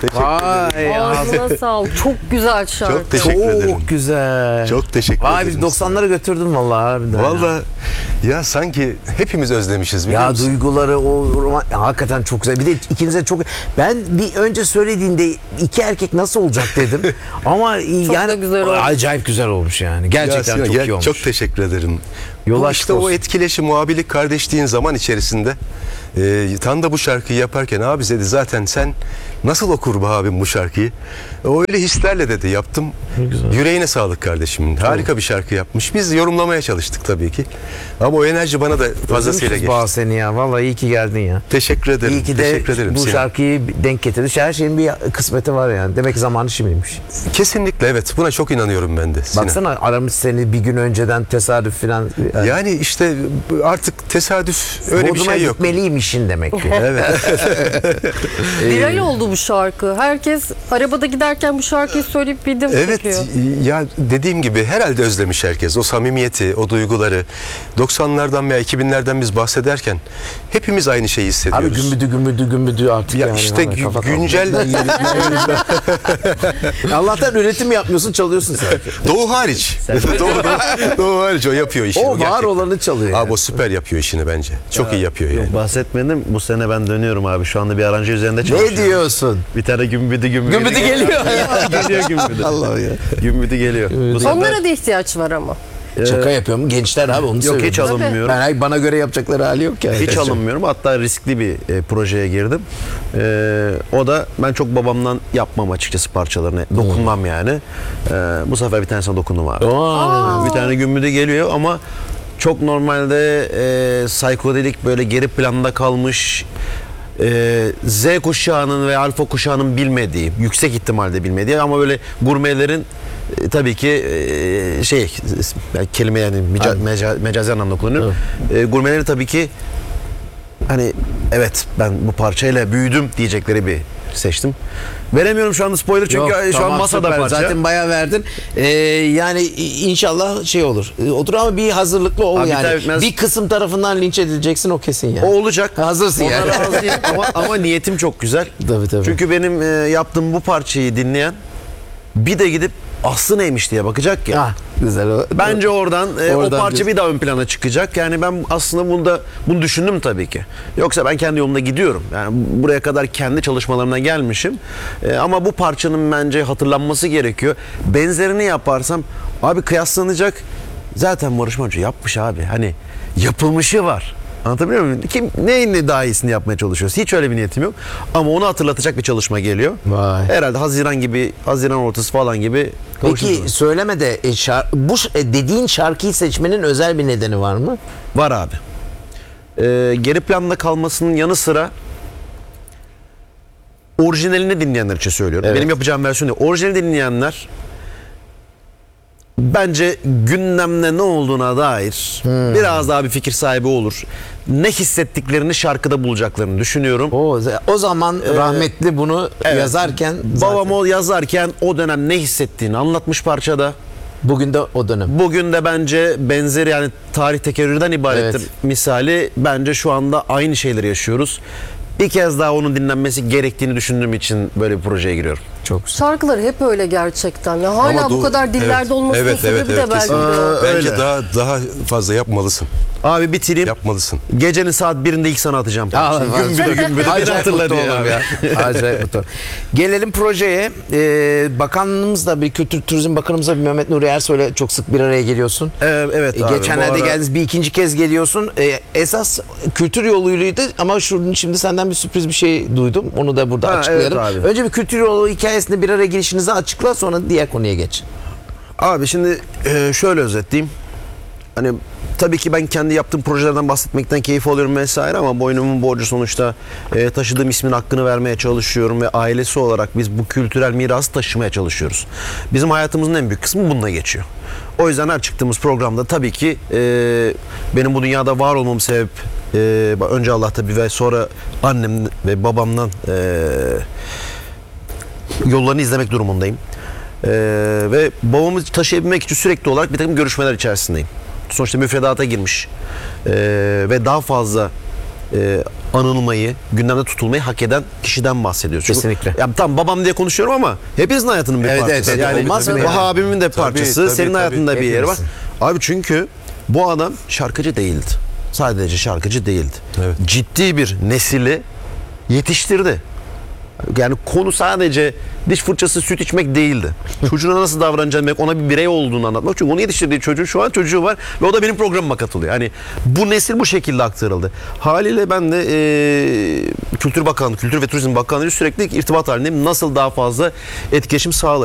Vay Ağzına sağlık. Çok güzel şarkı. Çok teşekkür ederim. çok güzel. Çok teşekkür Vay ederim. biz 90'lara götürdün vallahi harbiden. Vallahi ya sanki hepimiz özlemişiz biliyor Ya musun? duyguları o roman hakikaten çok güzel. Bir de ikinize çok ben bir önce söylediğinde iki erkek nasıl olacak dedim. Ama yani da güzel olmuş. acayip güzel olmuş yani. Gerçekten Ya çok Sinan, iyi olmuş. Çok teşekkür ederim. Yol Bu açık işte o olsun. etkileşim, muabilik, kardeşliğin zaman içerisinde tam da bu şarkıyı yaparken abi dedi zaten sen nasıl okur be abim bu şarkıyı? Öyle hislerle dedi yaptım. Yüreğine sağlık kardeşim. Harika bir şarkı yapmış. Biz yorumlamaya çalıştık tabii ki. Ama o enerji bana da fazlasıyla Özlemişiz geçti. bazı seni ya. Vallahi iyi ki geldin ya. Teşekkür ederim. İyi ki de Teşekkür ederim bu Sinan. şarkıyı denk getirdi. Her şeyin bir kısmeti var yani. Demek ki zamanı şimdiymiş. Kesinlikle evet. Buna çok inanıyorum ben de Sinan. Baksana aramış seni bir gün önceden tesadüf falan. Yani işte artık tesadüf öyle bir Bodrum'a şey yok. gitmeliymişin demek ki. Evet. Viral oldu bu şarkı. Herkes arabada giderken bu şarkıyı söyleyip video Evet çekiyor. ya dediğim gibi herhalde özlemiş herkes o samimiyeti, o duyguları. 90'lardan veya 2000'lerden biz bahsederken hepimiz aynı şeyi Abi hissediyoruz. gümbüdü artık Ya yani. işte Vallahi kafa kaldı. güncel Allah'tan üretim yapmıyorsun, çalıyorsun sen. Doğu hariç. Doğu hariç o yapıyor işini. O var gerçekten. olanı çalıyor. Abi o süper yapıyor işini bence. Çok iyi yapıyor yani. Bahsetmedim. Bu sene ben dönüyorum abi. Şu anda bir aranje üzerinde çalışıyorum. Ne diyorsun? Bir tane gümbüdü Gümbüdü geliyor. Geliyor gümbüdü. Allah ya. Gümbüdü geliyor. Bu sefer Onlara da ihtiyaç var ama. Şaka yapıyorum. Gençler abi onu yok seviyorum. hiç alınmıyorum. Ben bana göre yapacakları hali yok yani. Hiç alınmıyorum. Hatta riskli bir projeye girdim. O da ben çok babamdan yapmam açıkçası parçalarını. Dokunmam yani. Bu sefer bir tanesine dokundum abi. Aa. Bir tane gümbüdü geliyor ama çok normalde psikodelik böyle geri planda kalmış Z kuşağının ve alfa kuşağının bilmediği, yüksek ihtimalle bilmediği ama böyle gurmelerin tabii ki yani kelime yani mecazi anlamda kullanıyorum. Gurmelerin tabii ki hani evet ben bu parçayla büyüdüm diyecekleri bir seçtim. Veremiyorum şu anda spoiler çünkü Yok, şu tamam, an masada süper. parça. Zaten bayağı verdin. Yani inşallah şey olur. Otur ama bir hazırlıklı ol Abi yani. biter bitmez- Bir kısım tarafından linç edileceksin o kesin yani. O olacak. Hazırsın Ona yani. razıyım ama niyetim çok güzel. Tabii. Çünkü benim yaptığım bu parçayı dinleyen bir de gidip aslı neymiş diye bakacak ya. Ah, güzel o. Bence oradan o Oradan parça diyorsun. bir daha ön plana çıkacak. Yani ben aslında bunu düşündüm tabii ki. Yoksa ben kendi yolumda gidiyorum. Yani buraya kadar kendi çalışmalarımdan gelmişim. Ama bu parçanın bence hatırlanması gerekiyor. Benzerini yaparsam abi kıyaslanacak. Zaten Barış Manço yapmış abi. Hani yapılmışı var. Anlatabiliyor muyum? Neyin daha iyisini yapmaya çalışıyoruz? Hiç öyle bir niyetim yok. Ama onu hatırlatacak bir çalışma geliyor. Vay. Herhalde Haziran ortası falan gibi. Peki konuşuruz. söyleme de dediğin şarkıyı seçmenin özel bir nedeni var mı? Var abi. Geri planda kalmasının yanı sıra orijinalini dinleyenler için söylüyorum. Evet. Benim yapacağım versiyon değil. Orijinali dinleyenler bence gündemde ne olduğuna dair biraz daha bir fikir sahibi olur. Ne hissettiklerini şarkıda bulacaklarını düşünüyorum. O zaman rahmetli bunu evet. yazarken Babam o yazarken o dönem ne hissettiğini anlatmış parçada. bugün de o dönem. Bugün de bence benzeri yani tarih tekerrürden ibarettir. Evet. Misali bence şu anda aynı şeyleri yaşıyoruz. Bir kez daha onun dinlenmesi gerektiğini düşündüğüm için böyle bir projeye giriyorum. Çok güzel. Şarkıları hep öyle gerçekten. Ya hala bu kadar dillerde olmasının sebebi de belki kesinlikle. de o. Bence öyle. daha fazla yapmalısın. Abi bitireyim. Yapmalısın. Gecenin saat 1'inde ilk sana atacağım. Gümbüdü beni Acayip hatırla mutlu diye olurum abi. ya. Acayip mutlu. Gelelim projeye. Bakanlığımız da bir Kültür Turizm Bakanımızla bir Mehmet Nuri Ersoy'la çok sık bir araya geliyorsun. Evet abi. Geçenlerde bu ara- geldiniz, bir ikinci kez geliyorsun. Esas kültür yoluydu ama şimdi senden bir sürpriz bir şey duydum. Onu da burada Ha, açıklayalım. evet abi. Önce bir kültür yolu hikayesinde bir araya girişinizi açıkla, sonra diğer konuya geç. Abi şimdi şöyle özetleyeyim. Hani tabii ki ben kendi yaptığım projelerden bahsetmekten keyif alıyorum vesaire ama boynumun borcu sonuçta taşıdığım ismin hakkını vermeye çalışıyorum ve ailesi olarak biz bu kültürel mirası taşımaya çalışıyoruz. Bizim hayatımızın en büyük kısmı bununla geçiyor. O yüzden her çıktığımız programda tabii ki benim bu dünyada var olmam sebep önce Allah tabii ve sonra annem ve babamdan yollarını izlemek durumundayım. Ve babamı taşıyabilmek için sürekli olarak bir takım görüşmeler içerisindeyim. Sonuçta müfredata girmiş ve daha fazla anılmayı, gündemde tutulmayı hak eden kişiden bahsediyoruz. Çünkü, Kesinlikle. ya tamam babam diye konuşuyorum ama hepinizin hayatının bir Evet, parçası. evet, evet. Yani Olmaz mı? Baha abimin de Tabii, parçası, tabii, senin tabii. hayatında bir yeri var. Hepimizin. Abi çünkü bu adam şarkıcı değildi. Sadece şarkıcı değildi. Evet. Ciddi bir nesili yetiştirdi. Yani konu sadece diş fırçası, süt içmek değildi. Çocuğuna nasıl davranacağını demek, ona bir birey olduğunu anlatmak. Çünkü onu yetiştirdiği çocuğu, şu an çocuğu var ve o da benim programıma katılıyor. Hani bu nesil bu şekilde aktarıldı. Haliyle ben de Kültür Bakanlığı, Kültür ve Turizm Bakanlığı sürekli irtibat halindeyim. Nasıl daha fazla etkileşim sağlarım.